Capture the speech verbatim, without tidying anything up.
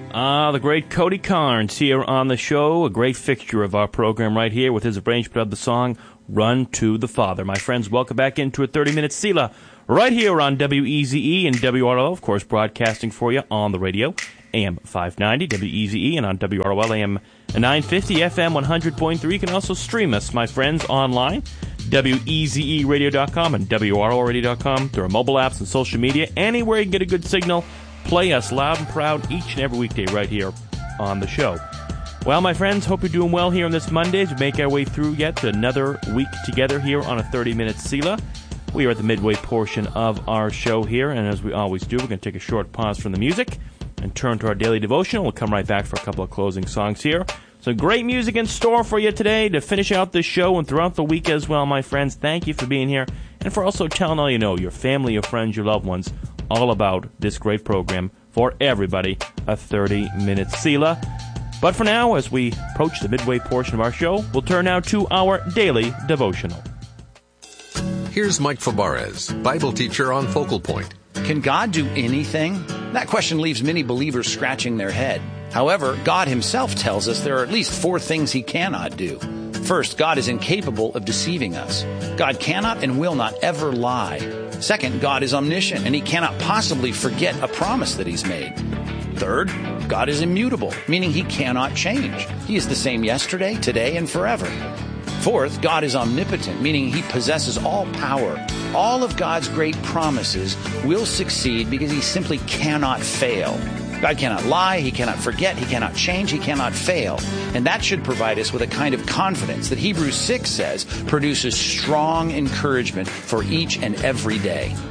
Ah, the great Cody Carnes here on the show, a great fixture of our program right here with his arrangement of the song Run to the Father. My friends, welcome back into a thirty-minute Sela right here on W E Z E and W R O L, of course, broadcasting for you on the radio, A M five ninety, W E Z E, and on W R O L, A M nine fifty, F M one hundred point three. You can also stream us, my friends, online, W E Z E radio dot com and W R O L radio dot com, through our mobile apps and social media. Anywhere you can get a good signal, play us loud and proud each and every weekday right here on the show. Well, my friends, hope you're doing well here on this Monday as we make our way through yet another week together here on a thirty-minute Sela. We are at the midway portion of our show here, and as we always do, we're going to take a short pause from the music and turn to our daily devotion. We'll come right back for a couple of closing songs here. So great music in store for you today to finish out this show and throughout the week as well, my friends. Thank you for being here and for also telling all you know, your family, your friends, your loved ones, all about this great program for everybody, a thirty-minute Sela. But for now, as we approach the midway portion of our show, we'll turn now to our daily devotional. Here's Mike Fabarez, Bible teacher on Focal Point. Can God do anything? That question leaves many believers scratching their head. However, God himself tells us there are at least four things he cannot do. First, God is incapable of deceiving us. God cannot and will not ever lie. Second, God is omniscient, and he cannot possibly forget a promise that he's made. Third, God is immutable, meaning he cannot change. He is the same yesterday, today, and forever. Fourth, God is omnipotent, meaning he possesses all power. All of God's great promises will succeed because he simply cannot fail. God cannot lie, he cannot forget, he cannot change, he cannot fail. And that should provide us with a kind of confidence that Hebrews six says produces strong encouragement for each and every day.